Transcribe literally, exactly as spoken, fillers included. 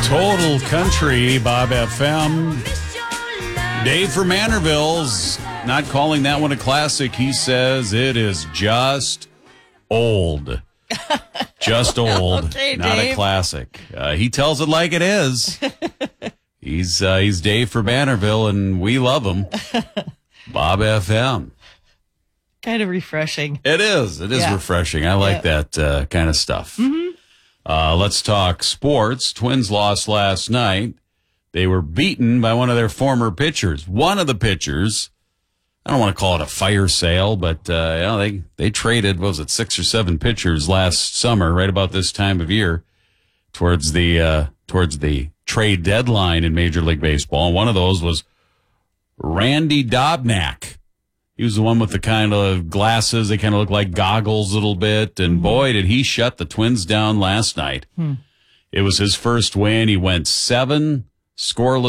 Total Country, Bob F M. Dave from Manorville's not calling that one a classic. He says it is just old. Just old. Okay, not Dave. a classic. Uh, he tells it like it is. he's uh, he's Dave from Manorville, and we love him. Bob F M. Kind of refreshing. It is. It is Yeah. refreshing. I like Yeah. that uh, kind of stuff. Mm-hmm. Uh, let's talk sports. Twins lost last night. They were beaten by one of their former pitchers. One of the pitchers, I don't want to call it a fire sale, but uh, you know, they, they traded, what was it, six or seven pitchers last summer, right about this time of year, towards the uh, towards the trade deadline in Major League Baseball. And one of those was Randy Dobnak. He was the one with the kind of glasses. They kind of look like goggles a little bit. And boy, did he shut the Twins down last night. Hmm. It was his first win. He went seven scoreless